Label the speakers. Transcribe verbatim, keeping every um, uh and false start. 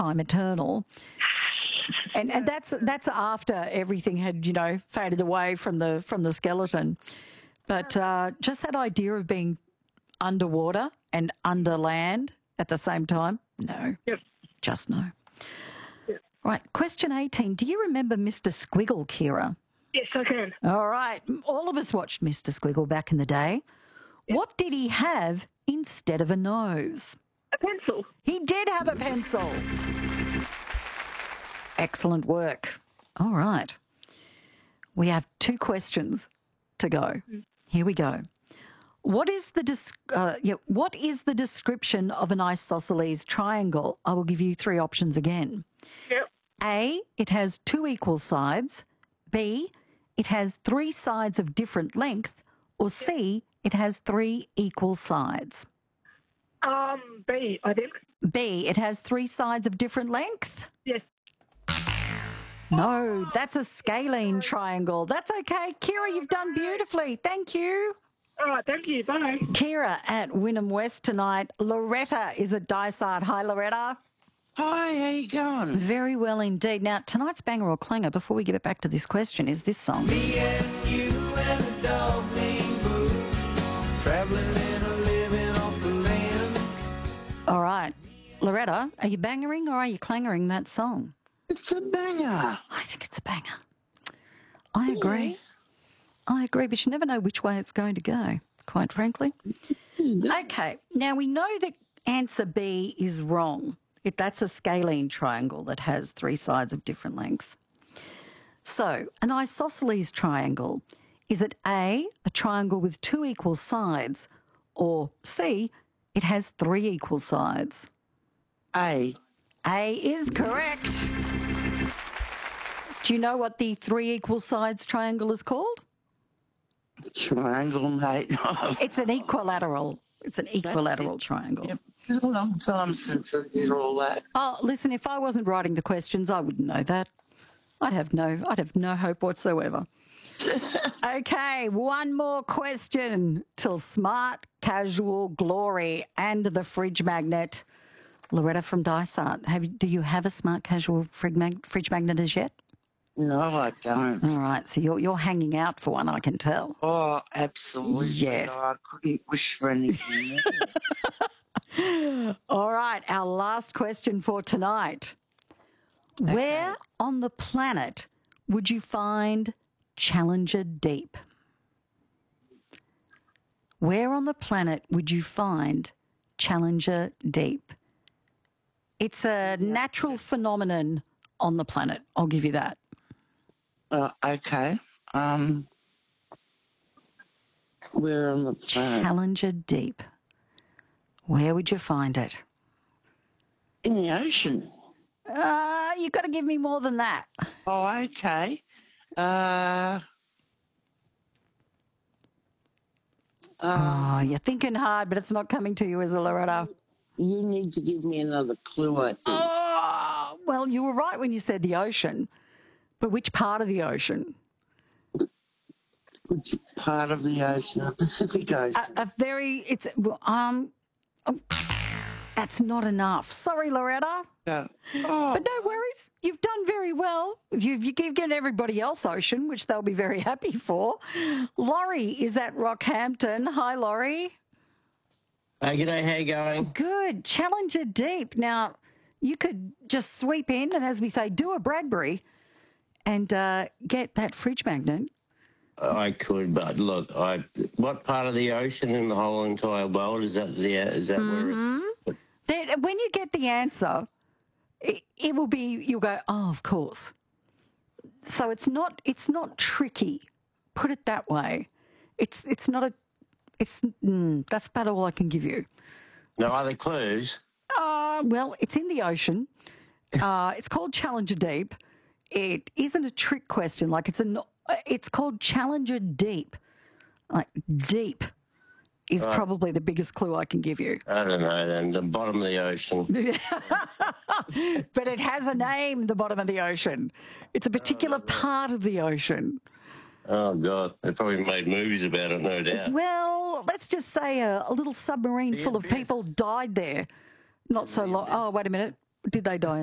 Speaker 1: time eternal. And and that's that's after everything had, you know, faded away from the from the skeleton. But uh, just that idea of being underwater and under land at the same time, no.
Speaker 2: Yep.
Speaker 1: Just no.
Speaker 2: Yep.
Speaker 1: Right, question eighteen. Do you remember Mister Squiggle, Kira?
Speaker 2: Yes, I can.
Speaker 1: All right. All of us watched Mister Squiggle back in the day.
Speaker 2: Yep.
Speaker 1: What did he have instead of a nose?
Speaker 2: A pencil.
Speaker 1: He did have a pencil. Excellent work. All right. We have two questions to go. Here we go. What is the dis- uh, yeah, what is the description of an isosceles triangle? I will give you three options again.
Speaker 2: Yep.
Speaker 1: A, it has two equal sides. B, it has three sides of different length. Or C, it has three equal sides.
Speaker 2: Um, B, I think.
Speaker 1: B, it has three sides of different length.
Speaker 2: Yes.
Speaker 1: No, that's a scalene triangle. That's okay. Kira, you've done beautifully. Thank you.
Speaker 2: All right, thank you. Bye.
Speaker 1: Kira at Wynnum West tonight. Loretta is at Dysart. Hi, Loretta.
Speaker 3: Hi, how you going?
Speaker 1: Very well indeed. Now, tonight's banger or clanger, before we give it back to this question, is this song.
Speaker 4: Me and you and a dog named Boo, traveling and a living off the land.
Speaker 1: All right. Loretta, are you bangering or are you clangering that song?
Speaker 3: It's a banger.
Speaker 1: I think it's a banger. I agree. I agree, but you never know which way it's going to go, quite frankly. Okay, now we know that answer B is wrong. It, that's a scalene triangle that has three sides of different length. So, an isosceles triangle, is it A, a triangle with two equal sides, or C, it has three equal sides?
Speaker 3: A.
Speaker 1: A is correct. Do you know what the three equal sides triangle is called?
Speaker 3: Triangle, mate.
Speaker 1: It's an equilateral. It's an equilateral triangle.
Speaker 3: Yep. It's a long time since I did all that.
Speaker 1: Oh, listen, if I wasn't writing the questions, I wouldn't know that. I'd have no, I'd have no hope whatsoever. Okay, one more question till smart, casual, glory, and the fridge magnet. Loretta from Dysart, have you, do you have a smart, casual fridge, mag, fridge magnet as yet?
Speaker 3: No, I don't.
Speaker 1: All right, so you're you're hanging out for one, I can tell.
Speaker 3: Oh, absolutely.
Speaker 1: Yes.
Speaker 3: I couldn't wish for anything more.
Speaker 1: All right, our last question for tonight.
Speaker 3: Okay.
Speaker 1: Where on the planet would you find Challenger Deep? Where on the planet would you find Challenger Deep? It's a natural phenomenon on the planet. I'll give you that.
Speaker 3: Uh, okay. Um, where on the planet?
Speaker 1: Challenger Deep. Where would you find it?
Speaker 3: In the ocean.
Speaker 1: Uh, you've got to give me more than that.
Speaker 3: Oh, okay. Uh,
Speaker 1: Oh, you're thinking hard, but it's not coming to you, is it, Loretta?
Speaker 3: you need to give me another clue, I think.
Speaker 1: Oh, well, you were right when you said the ocean. But which part of the ocean?
Speaker 3: Which part of the ocean? The Pacific Ocean.
Speaker 1: A, a very, it's, well, um, oh, that's not enough. Sorry, Loretta.
Speaker 3: Yeah. Oh,
Speaker 1: But no worries. You've done very well. You've, you've given everybody else ocean, which they'll be very happy for. Laurie is at Rockhampton. Hi, Laurie.
Speaker 5: Hey, g'day, how you going?
Speaker 1: Good. Challenger Deep. Now, you could just sweep in and, as we say, do a Bradbury and uh, get that fridge magnet.
Speaker 5: I could, but look, I what part of the ocean in the whole entire world is that? The is that
Speaker 1: Mm-hmm.
Speaker 5: where it's?
Speaker 1: Then when you get the answer, it, it will be, you'll go, oh, of course. So it's not it's not tricky. Put it that way. It's it's not a it's mm, that's about all I can give you.
Speaker 5: No other clues.
Speaker 1: Uh, well, it's in the ocean. Uh, it's called Challenger Deep. It isn't a trick question. Like it's an it's called Challenger Deep. Like deep is
Speaker 5: Right.
Speaker 1: probably the biggest clue I can give you.
Speaker 5: I don't know. Then the bottom of the ocean.
Speaker 1: But it has a name, the bottom of the ocean. It's a particular part of the ocean.
Speaker 5: Oh God, they probably made movies about it, no doubt.
Speaker 1: Well, let's just say a, a little submarine
Speaker 5: The
Speaker 1: full of
Speaker 5: abyss.
Speaker 1: people died there not so long. Oh, wait a minute. Did they die